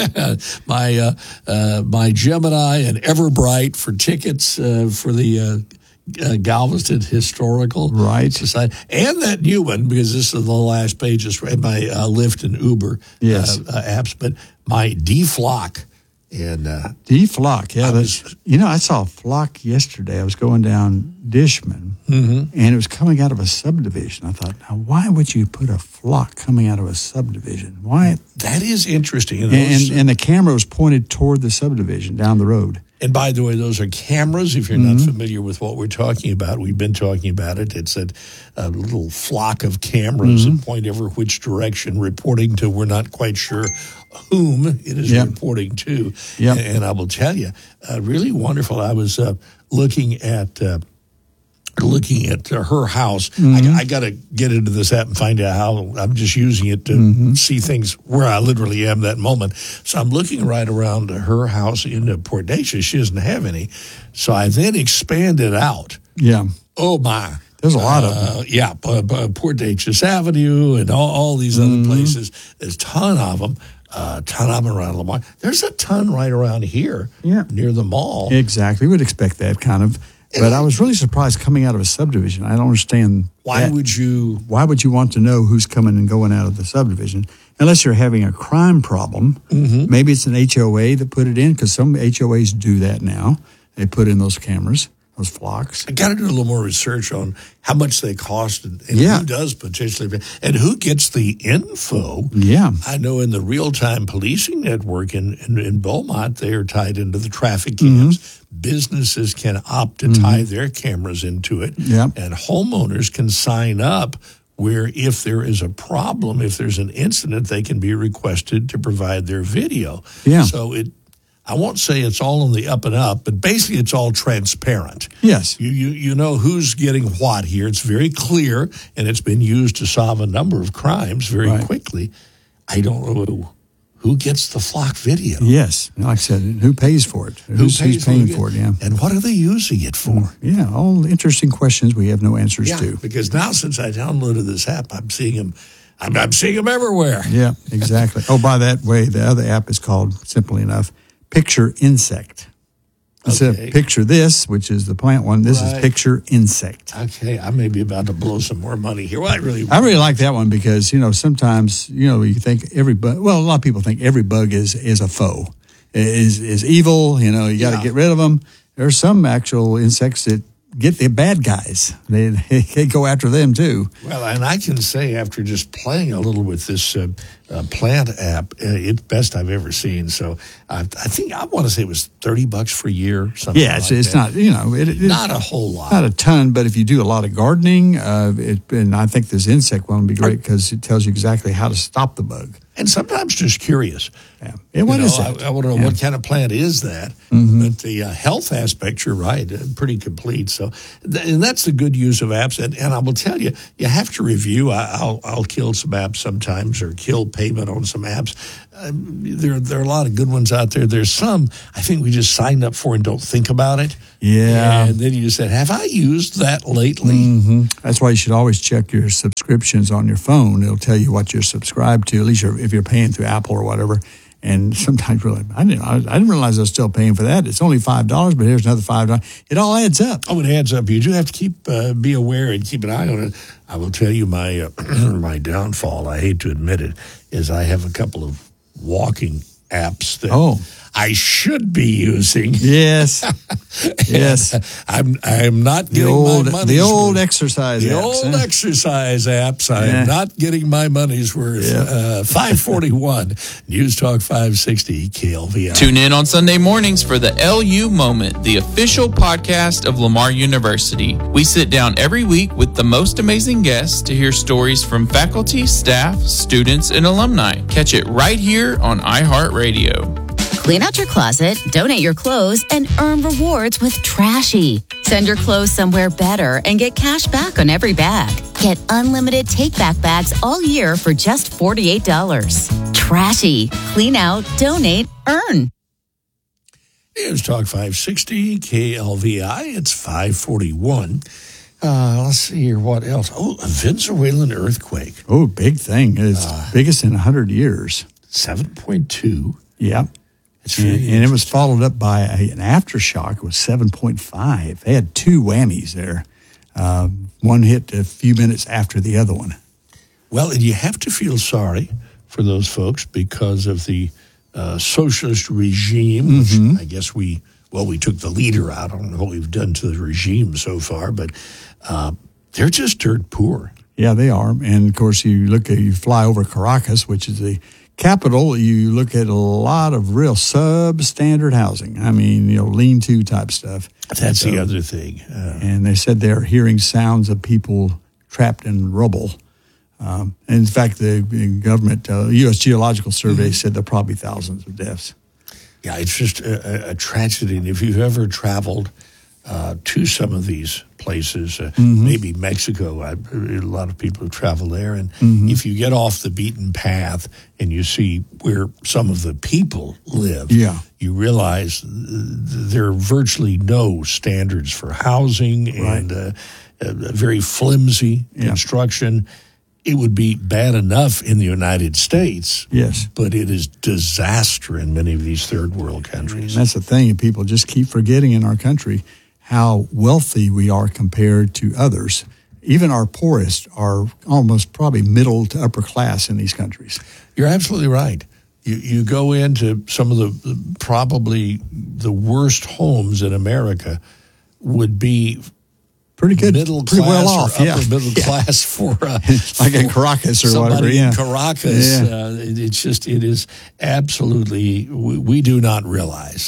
my Gemini and Everbright for tickets for the Galveston Historical Society, and that new one, because this is the last page, is my Lyft and Uber apps, but my D-Flock. And D-Flock, I saw a flock yesterday. I was going down Dishman, and it was coming out of a subdivision. I thought, now, why would you put a flock coming out of a subdivision? Why? That is interesting. And the camera was pointed toward the subdivision down the road. And by the way, those are cameras. If you're not familiar with what we're talking about, we've been talking about it. It's a little flock of cameras that point every which direction, reporting to we're not quite sure whom it is reporting to. And I will tell you, really wonderful. I was looking at her house. I got to get into this app and find out how. I'm just using it to see things where I literally am that moment. So I'm looking right around her house in Port Neches. She doesn't have any. So I then expanded out. Yeah. Oh, my. There's a lot of them. Port Neches Avenue and all these other places. There's a ton of them. Ton of them around Lamar. There's a ton right around here near the mall. Exactly. We'd expect that kind of. But I was really surprised coming out of a subdivision. I don't understand. Why would you want to know who's coming and going out of the subdivision? Unless you're having a crime problem. Maybe it's an HOA that put it in, because some HOAs do that now. They put in those cameras, those flocks. I got to do a little more research on how much they cost and who does potentially, and who gets the info. I know in the real-time policing network in Beaumont, they are tied into the traffic cams. Businesses can opt to tie their cameras into it, and homeowners can sign up where if there is a problem, if there's an incident, they can be requested to provide their video. So I won't say it's all on the up and up, but basically it's all transparent. Yes. You know who's getting what here. It's very clear, and it's been used to solve a number of crimes very quickly. I don't know who gets the flock video. Yes. Like I said, who pays for it? Who's paying for it, And what are they using it for? All interesting questions we have no answers to. Because now since I downloaded this app, I'm seeing them. I'm seeing them everywhere. Yeah, exactly. By that way, the other app is called, simply enough, Picture Insect. It's a picture this, which is the plant one. This is picture insect. Okay, I may be about to blow some more money here. Well, I really like that one because, sometimes, you think every bug, well, a lot of people think every bug is a foe, is evil, you got to get rid of them. There are some actual insects that get the bad guys. They go after them too. Well, and I can say after just playing a little with this plant app, it's best I've ever seen. So I think I want to say it was $30 for a year. Something it's that. not not a whole lot, not a ton. But if you do a lot of gardening, and I think this insect one would be great because it tells you exactly how to stop the bug. And sometimes just curious. Yeah. What is that? I want to know what kind of plant is that. Mm-hmm. But the health aspect, you're right, pretty complete. So, and that's the good use of apps. And I will tell you, you have to review. I'll kill some apps sometimes or kill payment on some apps. There are a lot of good ones out there. There's some I think we just signed up for and don't think about it. Yeah. And then you said, have I used that lately? Mm-hmm. That's why you should always check your subscriptions on your phone. It'll tell you what you're subscribed to, at least if you're paying through Apple or whatever. And sometimes really, I didn't realize I was still paying for that. It's only $5, but here's another $5. It all adds up. Oh, it adds up. You do have to be aware and keep an eye on it. I will tell you my my downfall, I hate to admit it, is I have a couple of walking apps that I should be using. Yes. Yes. I'm not getting my money's the old worth. exercise the apps. old exercise apps. I am not getting my money's worth. 541 News Talk 560 KLVI. Tune in on Sunday mornings for the LU Moment, the official podcast of Lamar University. We sit down every week with the most amazing guests to hear stories from faculty, staff, students, and alumni. Catch it right here on iHeartRadio. Clean out your closet, donate your clothes, and earn rewards with Trashy. Send your clothes somewhere better and get cash back on every bag. Get unlimited take-back bags all year for just $48. Trashy. Clean out, donate, earn. News Talk 560 KLVI. It's 541. Let's see here. What else? Oh, a Venezuelan earthquake. Oh, big thing. It's biggest in 100 years. 7.2. Yep. And it was followed up by an aftershock. It was 7.5. They had two whammies there. One hit a few minutes after the other one. Well, and you have to feel sorry for those folks because of the socialist regime, which I guess we took the leader out. I don't know what we've done to the regime so far, but they're just dirt poor. Yeah, they are. And, of course, you fly over Caracas, which is the capital, you look at a lot of real substandard housing. I mean, lean-to type stuff. That's the other thing. And they said they're hearing sounds of people trapped in rubble. And in fact, the government, U.S. Geological Survey said there are probably thousands of deaths. Yeah, it's just a tragedy. And if you've ever traveled to some of these places, maybe Mexico, a lot of people who travel there. And if you get off the beaten path and you see where some of the people live, you realize there are virtually no standards for housing and very flimsy construction. It would be bad enough in the United States, but it is disaster in many of these third world countries. And that's the thing, people just keep forgetting in our country how wealthy we are compared to others. Even our poorest are almost probably middle to upper class in these countries. You're absolutely right. You go into some of the probably the worst homes in America would be pretty good, middle pretty class well off, or upper middle class for like in Caracas or whatever. In Caracas, it is absolutely. We do not realize,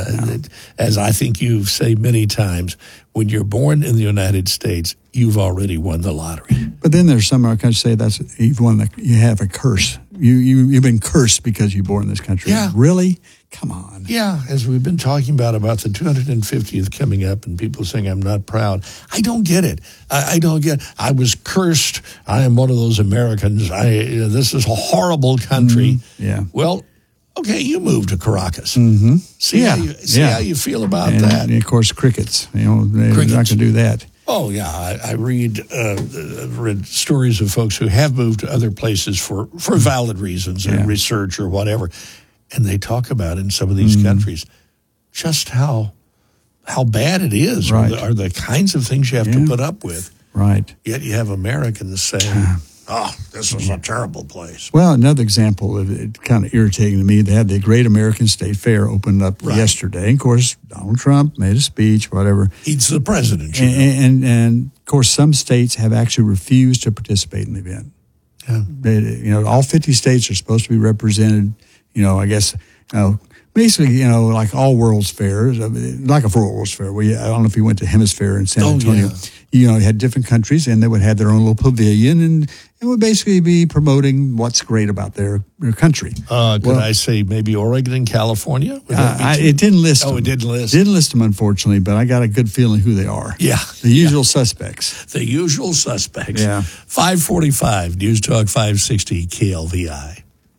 as I think you've said many times, when you're born in the United States, you've already won the lottery. But then there's some countries say you have a curse. You've been cursed because you're born in this country. Yeah. Really? Come on. Yeah, as we've been talking about the 250th coming up and people saying I'm not proud. I don't get it. I don't get it. I was cursed. I am one of those Americans. This is a horrible country. Yeah. Well, okay, you moved to Caracas. See how you feel about that. And of course, crickets. They're not going to do that. Oh, yeah. I read stories of folks who have moved to other places for valid reasons and research or whatever. And they talk about in some of these countries just how how bad it is, Right. or the kinds of things you have to put up with. Right. Yet you have Americans saying, "Oh, this is a terrible place." Well, another example of it kind of irritating to me, they had the Great American State Fair opened up yesterday. And of course, Donald Trump made a speech, whatever. He's the president. And of course, some states have actually refused to participate in the event. Yeah. All 50 states are supposed to be represented, I guess, basically, like all World's Fairs, like a World's Fair. I don't know if you went to Hemisphere in San Antonio. You had different countries, and they would have their own little pavilion, and it would basically be promoting what's great about their country. Could I say maybe Oregon and California? It didn't list them. Oh, it didn't list. Didn't list them, unfortunately, but I got a good feeling who they are. Yeah. The usual suspects. The usual suspects. Yeah. 545, News Talk 560, KLVI.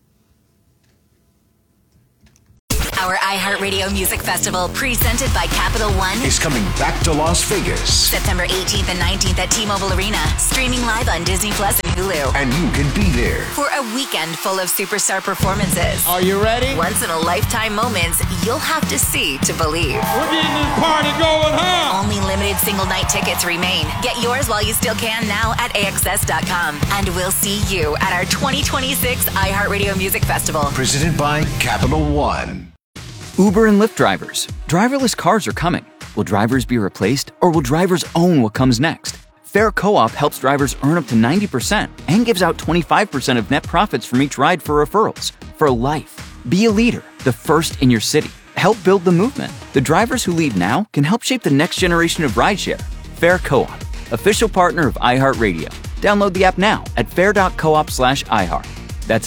Our iHeartRadio Music Festival, presented by Capital One, is coming back to Las Vegas. September 18th and 19th at T-Mobile Arena, streaming live on Disney Plus and Hulu. And you can be there For a weekend full of superstar performances. Are you ready? Once-in-a-lifetime moments you'll have to see to believe. We're getting this party going, huh? Only limited single-night tickets remain. Get yours while you still can now at AXS.com. And we'll see you at our 2026 iHeartRadio Music Festival. Presented by Capital One. Uber and Lyft drivers. Driverless cars are coming. Will drivers be replaced, or will drivers own what comes next? Fair Co-op helps drivers earn up to 90% and gives out 25% of net profits from each ride for referrals. For life. Be a leader, the first in your city. Help build the movement. The drivers who lead now can help shape the next generation of rideshare. Fair Co-op, official partner of iHeartRadio. Download the app now at fair.coop/iHeart. That's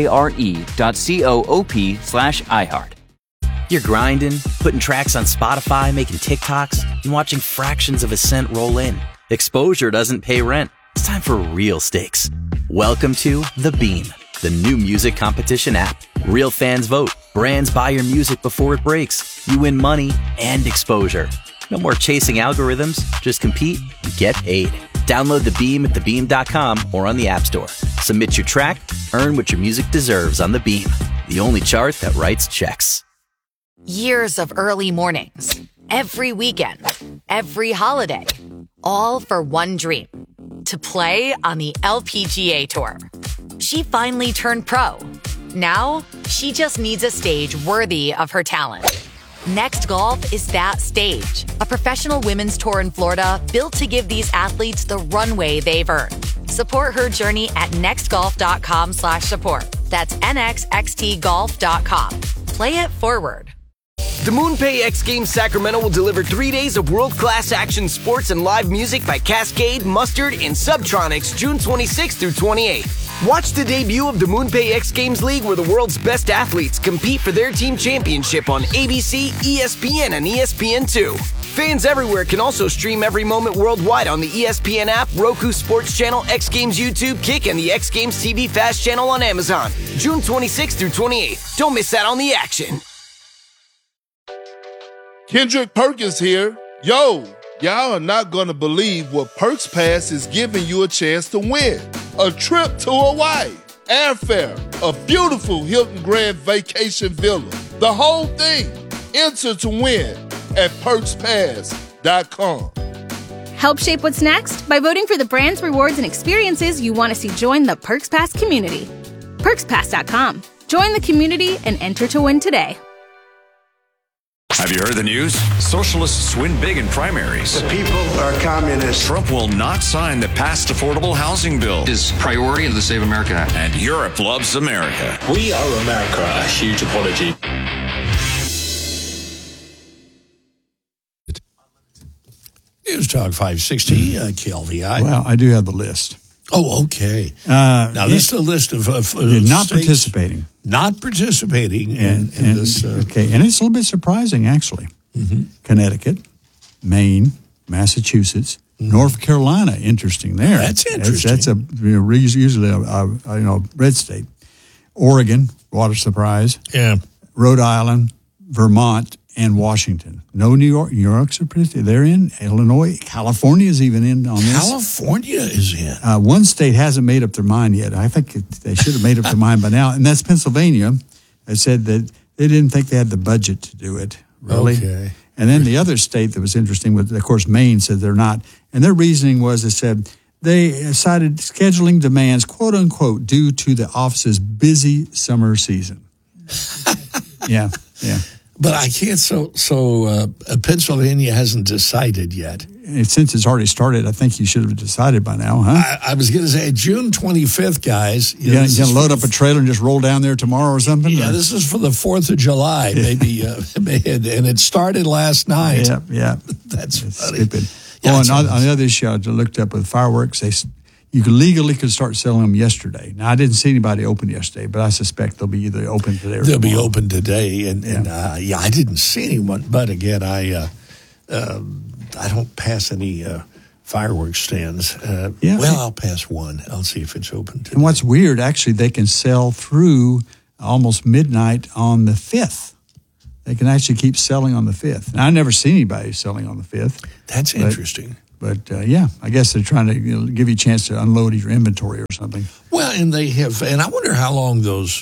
FARE.coop/iHeart. You're grinding, putting tracks on Spotify, making TikToks, and watching fractions of a cent roll in. Exposure doesn't pay rent. It's time for real stakes. Welcome to The Beam, the new music competition app. Real fans vote. Brands buy your music before it breaks. You win money and exposure. No more chasing algorithms. Just compete and get paid. Download The Beam at thebeam.com or on the App Store. Submit your track, earn what your music deserves on The Beam, the only chart that writes checks. Years of early mornings, every weekend, every holiday, all for one dream, to play on the LPGA Tour. She finally turned pro. Now, she just needs a stage worthy of her talent. Next Golf is that stage, a professional women's tour in Florida built to give these athletes the runway they've earned. Support her journey at nextgolf.com/support. That's nxxtgolf.com. Play it forward. The MoonPay X Games Sacramento will deliver 3 days of world-class action sports and live music by Cascade, Mustard, and Subtronics June 26th through 28th. Watch the debut of the MoonPay X Games League, where the world's best athletes compete for their team championship on ABC, ESPN, and ESPN2. Fans everywhere can also stream every moment worldwide on the ESPN app, Roku Sports Channel, X Games YouTube, Kick, and the X Games TV Fast Channel on Amazon. June 26th through 28th. Don't miss out on the action. Kendrick Perkins here. Yo, y'all are not gonna believe what Perks Pass is giving you a chance to win. A trip to Hawaii, airfare, a beautiful Hilton Grand Vacation Villa. The whole thing. Enter to win at PerksPass.com. Help shape what's next by voting for the brands, rewards, and experiences you want to see join the Perks Pass community. PerksPass.com. Join the community and enter to win today. Have you heard the news? Socialists win big in primaries. The people are communists. Trump will not sign the passed affordable housing bill. His priority of the Save America Act. And Europe loves America. We owe America a huge apology. News Talk 560, KLVI. Well, I do have the list. Oh, okay. Now, this is a list of not states participating. Not participating in this. Okay, and it's a little bit surprising, actually. Mm-hmm. Connecticut, Maine, Massachusetts, North Carolina. Interesting there. That's interesting. That's usually a red state. Oregon, what a surprise. Yeah. Rhode Island, Vermont, and Washington. No New York. New York's participating. They're in. Illinois, California is even in on this. California is in. One state hasn't made up their mind yet. I think they should have made up their mind by now, and that's Pennsylvania. They said that they didn't think they had the budget to do it, really. Okay. And then the other state that was interesting was, of course, Maine said they're not. And their reasoning was, they said, they cited scheduling demands, quote unquote, due to the office's busy summer season. Yeah. But I can't. So Pennsylvania hasn't decided yet. And since it's already started, I think you should have decided by now, huh? I was going to say June 25th, guys. You going to load up a trailer and just roll down there tomorrow or something? Yeah, this is for the 4th of July, maybe. And it started last night. Yeah. That's funny. Stupid. On the other issue, I looked up with fireworks. You could start selling them yesterday. Now, I didn't see anybody open yesterday, but I suspect they'll be either open today or they'll tomorrow. be open today. I didn't see anyone. But again, I don't pass any fireworks stands. I'll pass one. I'll see if it's open today. And what's weird, actually, they can sell through almost midnight on the 5th. They can actually keep selling on the 5th. Now, I never see anybody selling on the 5th. That's interesting. But I guess they're trying to give you a chance to unload your inventory or something. Well, and they have, and I wonder how long those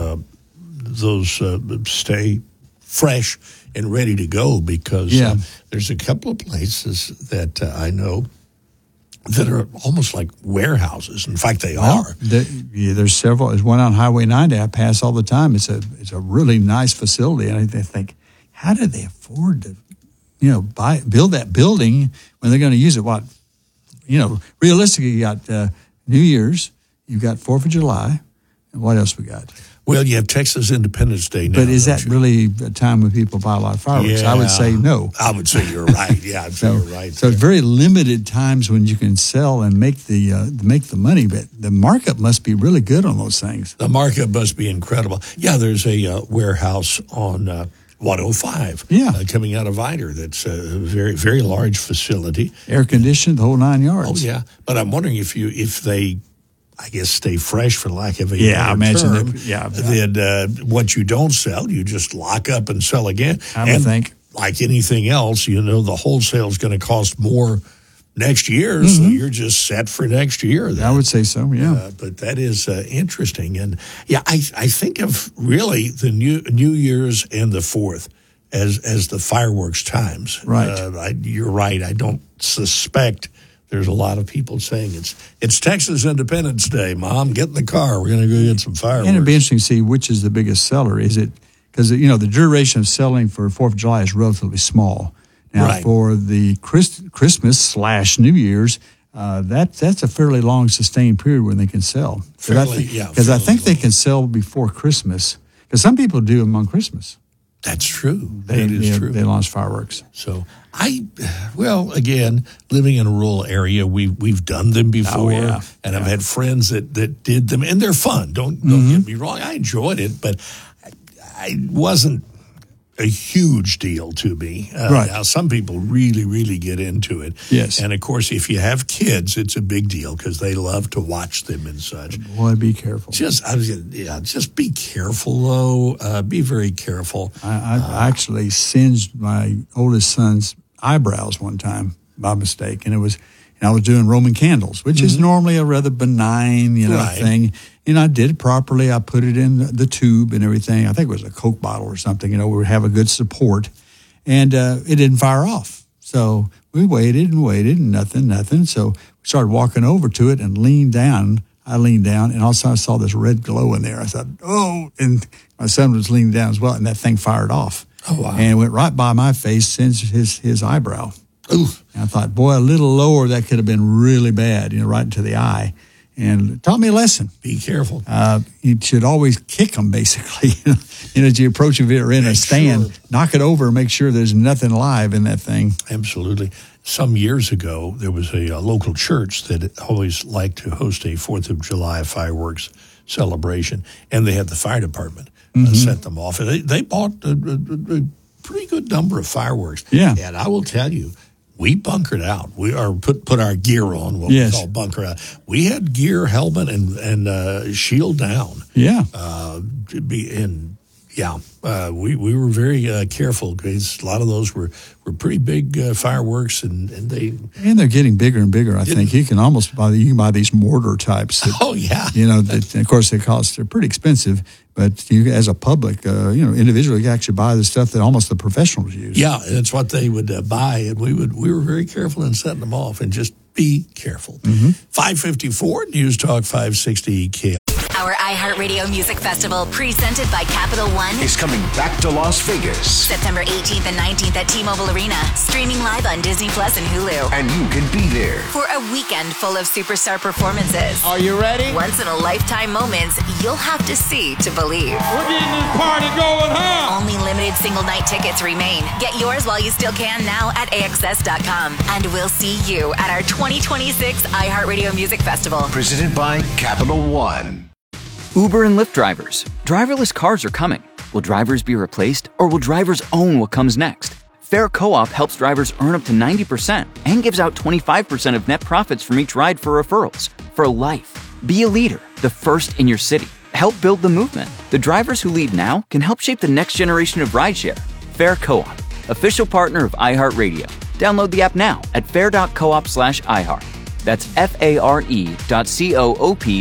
stay fresh and ready to go, because there's a couple of places that I know that are almost like warehouses. In fact, they are. There's several. There's one on Highway 90 I pass all the time. It's a really nice facility, and I think, how did they afford to, build that building when they're going to use it? Realistically, you got New Year's, you've got 4th of July, and what else we got? Well, you have Texas Independence Day now. But is that really a time when people buy a lot of fireworks? Yeah, I would say no. I would say you're right. Yeah, I'd say you're right. So it's very limited times when you can sell and make the money, but the markup must be really good on those things. The markup must be incredible. Yeah, there's a warehouse on 105 coming out of Vidor. That's a very, very large facility. Air conditioned, the whole 9 yards. Oh, yeah. But I'm wondering if they, I guess, stay fresh, for lack of a I imagine term. that. Then what you don't sell, you just lock up and sell again. I would think. Like anything else, the wholesale is going to cost more next year, so you're just set for next year. Then. I would say so, yeah. But that is interesting. And, I think of really the New Year's and the 4th as the fireworks times. Right. You're right. I don't suspect there's a lot of people saying it's Texas Independence Day, Mom. Get in the car. We're going to go get some fireworks. And it'd be interesting to see which is the biggest seller. Is it because the duration of selling for 4th of July is relatively small. Now for the Christmas/New Year's, that's a fairly long sustained period when they can sell. Because I think they can sell before Christmas. Because some people do them on Christmas. That's true. That is true. They launch fireworks. So again, living in a rural area, we've done them before, and I've had friends that did them, and they're fun. Don't get me wrong. I enjoyed it, but I wasn't a huge deal to me. Now, some people really, really get into it. Yes. And, of course, if you have kids, it's a big deal because they love to watch them and such. Boy, be careful. Just be careful, though. Be very careful. I actually singed my oldest son's eyebrows one time by mistake, and I was doing Roman candles, which is normally a rather benign, thing. I did it properly. I put it in the tube and everything. I think it was a Coke bottle or something. We would have a good support, and it didn't fire off. So we waited and nothing. So we started walking over to it and leaned down. I leaned down, and all of a sudden I saw this red glow in there. I thought, oh, and my son was leaning down as well, and that thing fired off. Oh, wow. And it went right by my face, singed his eyebrow. Ooh. And I thought, boy, a little lower, that could have been really bad, right into the eye. And it taught me a lesson. Be careful. You should always kick them, basically. As you approach if you're in a stand, knock it over and make sure there's nothing live in that thing. Absolutely. Some years ago, there was a local church that always liked to host a 4th of July fireworks celebration, and they had the fire department set them off. And they bought a pretty good number of fireworks. Yeah. And I will tell you, we bunkered out. We put our gear on, what we call bunker out. We had gear, helmet, and shield down. Yeah. Yeah, we were very careful because a lot of those were pretty big fireworks, and they're getting bigger and bigger. I think you can almost buy these mortar types. That, oh yeah, of course they're pretty expensive, but you as a public, individually, you actually buy the stuff that almost the professionals use. Yeah, that's what they would buy, and we were very careful in setting them off, and just be careful. 554 News Talk 560 KL. Our iHeartRadio Music Festival, presented by Capital One, is coming back to Las Vegas. September 18th and 19th at T-Mobile Arena, streaming live on Disney Plus and Hulu. And you can be there For a weekend full of superstar performances. Are you ready? Once-in-a-lifetime moments you'll have to see to believe. We're getting this party going, huh? Only limited single-night tickets remain. Get yours while you still can now at AXS.com. And we'll see you at our 2026 iHeartRadio Music Festival. Presented by Capital One. Uber and Lyft drivers. Driverless cars are coming. Will drivers be replaced, or will drivers own what comes next? Fair Co-op helps drivers earn up to 90% and gives out 25% of net profits from each ride for referrals. For life. Be a leader, the first in your city. Help build the movement. The drivers who lead now can help shape the next generation of rideshare. Fair Co-op, official partner of iHeartRadio. Download the app now at fair.coop/iHeart. That's FARE.coop/iHeart.